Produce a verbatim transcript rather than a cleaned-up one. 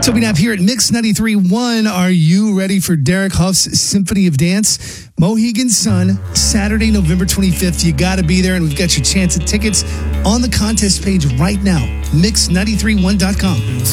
Toby Knapp here at Mix ninety-three point one. Are you ready for Derek Huff's Symphony of Dance? Mohegan Sun, Saturday, November twenty-fifth. You got to be there, and we've got your chance at tickets on the contest page right now. mix nine three one dot com.